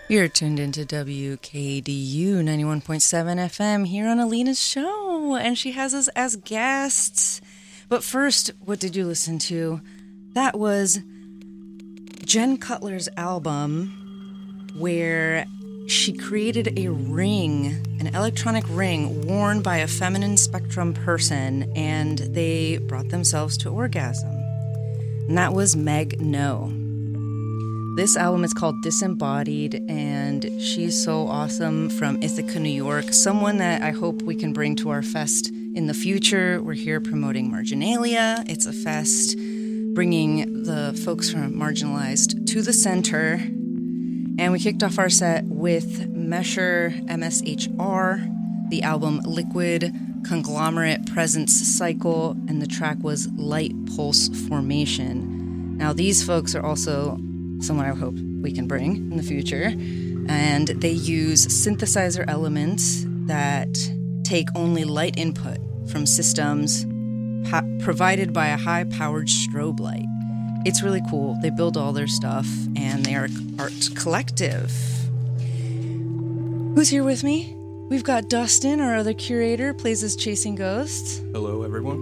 You're tuned into WKDU 91.7 FM here on Alina's show, and she has us as guests. But first, what did you listen to? That was Jen Cutler's album where she created a ring, an electronic ring worn by a feminine spectrum person, and they brought themselves to orgasm. And that was Meg No. This album is called Disembodied, and she's so awesome from Ithaca, New York. Someone that I hope we can bring to our fest in the future. We're here promoting Marginalia. It's a fest bringing the folks from Marginalized to the center. And we kicked off our set with Mesher MSHR, the album Liquid Conglomerate Presence Cycle, and the track was Light Pulse Formation. Now, these folks are also someone I hope we can bring in the future. And they use synthesizer elements that take only light input from systems provided by a high-powered strobe light. It's really cool. They build all their stuff, and they are art collective. Who's here with me? We've got Dustin, our other curator, plays as Chasing Ghosts. Hello, everyone.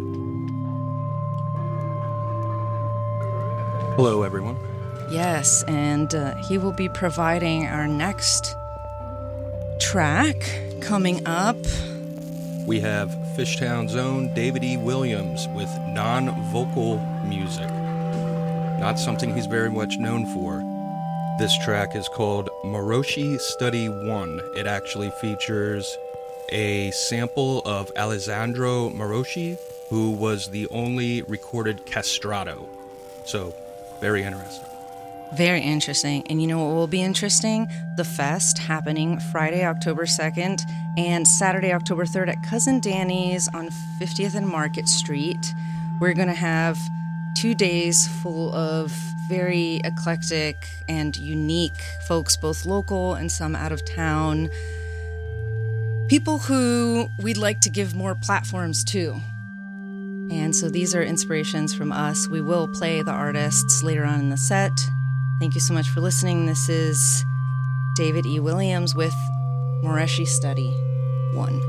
Hello, everyone. Yes, and he will be providing our next track coming up. We have Fishtown's own David E. Williams with non-vocal music. Not something he's very much known for. This track is called Maroshi Study 1. It actually features a sample of Alessandro Maroshi, who was the only recorded castrato. So, very interesting. Very interesting. And you know what will be interesting? The fest happening Friday, October 2nd and Saturday, October 3rd at Cousin Danny's on 50th and Market Street. We're going to have 2 days full of very eclectic and unique folks, both local and some out of town. People who we'd like to give more platforms to. And so these are inspirations from us. We will play the artists later on in the set. Thank you so much for listening. This is David E. Williams with Maroshi Study 1.